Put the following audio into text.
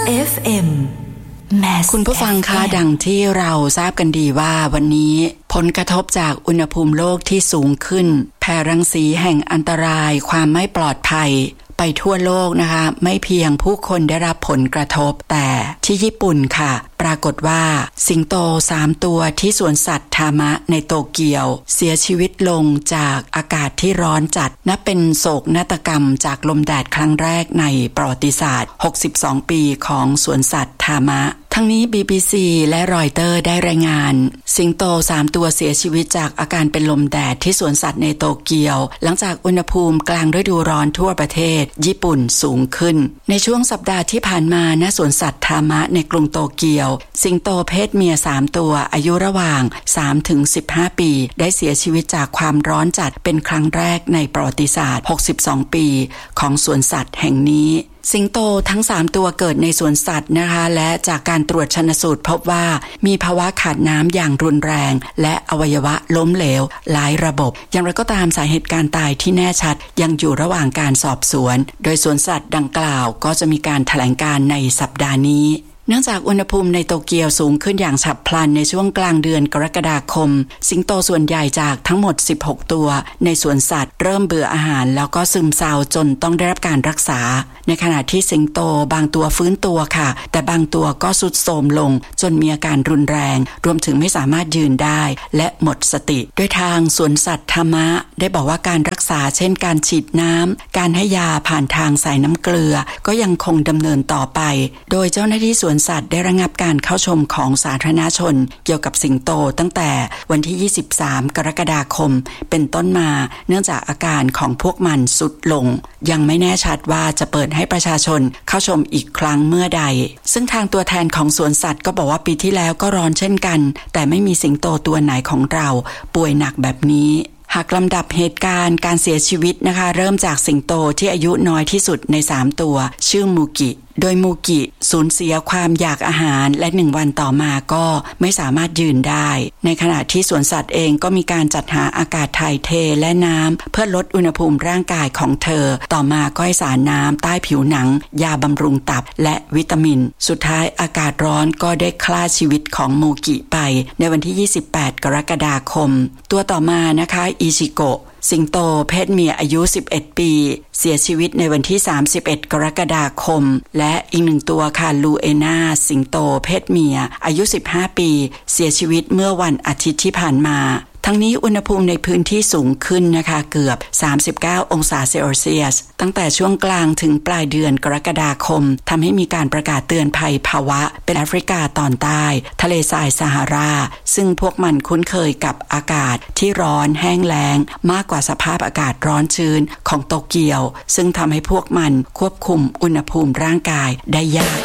FM คุณผู้ฟังคะดังที่เราทราบกันดีว่าวันนี้ผลกระทบจากอุณหภูมิโลกที่สูงขึ้นแผ่รังสีแห่งอันตรายความไม่ปลอดภัยไปทั่วโลกนะคะไม่เพียงผู้คนได้รับผลกระทบแต่ที่ญี่ปุ่นค่ะปรากฏว่าสิงโต3ตัวที่สวนสัตว์ทามะในโตเกียวเสียชีวิตลงจากอากาศที่ร้อนจัดนับเป็นโศกนาฏกรรมจากลมแดดครั้งแรกในประวัติศาสตร์62ปีของสวนสัตว์ทามะทั้งนี้ BBC และรอยเตอร์ได้รายงานสิงโต3ตัวเสียชีวิตจากอาการเป็นลมแดดที่สวนสัตว์ในโตเกียวหลังจากอุณหภูมิกลางฤดูร้อนทั่วประเทศญี่ปุ่นสูงขึ้นในช่วงสัปดาห์ที่ผ่านมาณสวนสัตว์ทามะในกรุงโตเกียวสิงโตเพศเมีย3ตัวอายุระหว่าง 3-15 ปีได้เสียชีวิตจากความร้อนจัดเป็นครั้งแรกในประวัติศาสตร์62ปีของสวนสัตว์แห่งนี้สิงโตทั้ง3ตัวเกิดในสวนสัตว์นะคะและจากการตรวจชันสูตรพบว่ามีภาวะขาดน้ำอย่างรุนแรงและอวัยวะล้มเหลวหลายระบบอย่างไรก็ตามสาเหตุการตายที่แน่ชัดยังอยู่ระหว่างการสอบสวนโดยสวนสัตว์ดังกล่าวก็จะมีการแถลงการในสัปดาห์นี้เนื่องจากอุณหภูมิในโตเกียวสูงขึ้นอย่างฉับพลันในช่วงกลางเดือนกรกฎาคมสิงโตส่วนใหญ่จากทั้งหมด16ตัวในสวนสัตว์เริ่มเบื่ออาหารแล้วก็ซึมเศร้าจนต้องได้รับการรักษาในขณะที่สิงโตบางตัวฟื้นตัวค่ะแต่บางตัวก็ทรุดโทรมลงจนมีอาการรุนแรงรวมถึงไม่สามารถยืนได้และหมดสติโดยทางสวนสัตว์ทามะได้บอกว่าการรักษาเช่นการฉีดน้ำการให้ยาผ่านทางสายน้ำเกลือก็ยังคงดำเนินต่อไปโดยเจ้าหน้าที่สวนสัตว์ได้ระงับการเข้าชมของสาธารณชนเกี่ยวกับสิงโตตั้งแต่วันที่23กรกฎาคมเป็นต้นมาเนื่องจากอาการของพวกมันทรุดลงยังไม่แน่ชัดว่าจะเปิดให้ประชาชนเข้าชมอีกครั้งเมื่อใดซึ่งทางตัวแทนของสวนสัตว์ก็บอกว่าปีที่แล้วก็ร้อนเช่นกันแต่ไม่มีสิงโตตัวไหนของเราป่วยหนักแบบนี้หากลำดับเหตุการณ์การเสียชีวิตนะคะเริ่มจากสิงโตที่อายุน้อยที่สุดใน3ตัวชื่อมูกิโดยมูกิสูญเสียความอยากอาหารและ1วันต่อมาก็ไม่สามารถยืนได้ในขณะที่สวนสัตว์เองก็มีการจัดหาอากาศถ่ายเทและน้ำเพื่อลดอุณหภูมิร่างกายของเธอต่อมาก็ให้สารน้ำใต้ผิวหนังยาบำรุงตับและวิตามินสุดท้ายอากาศร้อนก็ได้ฆ่าชีวิตของมูกิไปในวันที่28กรกฎาคมตัวต่อมานะคะอิชิโกะสิงโตเพศเมียอายุ11ปีเสียชีวิตในวันที่31กรกฎาคมและอีก1ตัวค่ะลูเอนาสิงโตเพศเมียอายุ15ปีเสียชีวิตเมื่อวันอาทิตย์ที่ผ่านมาทั้งนี้อุณหภูมิในพื้นที่สูงขึ้นนะคะเกือบ39องศาเซลเซียสตั้งแต่ช่วงกลางถึงปลายเดือนกรกฎาคมทำให้มีการประกาศเตือนภัยภาวะเป็นแอฟริกาตอนใต้ทะเลทรายซาฮาราซึ่งพวกมันคุ้นเคยกับอากาศที่ร้อนแห้งแล้งมากกว่าสภาพอากาศร้อนชื้นของโตเกียวซึ่งทำให้พวกมันควบคุมอุณหภูมิร่างกายได้ยาก